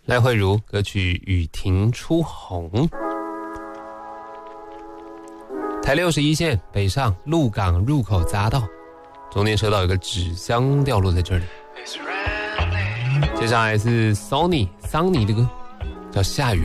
赖慧如歌曲《雨停初红》。台61线北上鹿港入口匝道，中间车道有个纸箱掉落在这里。接下来是桑尼的歌，叫《下雨》。